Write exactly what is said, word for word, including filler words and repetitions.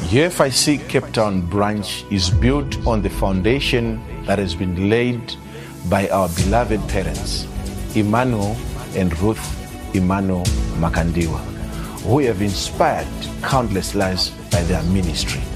U F I C Cape Town branch is built on the foundation that has been laid by our beloved parents, Emmanuel and Ruth Emmanuel Makandiwa, who have inspired countless lives by their ministry.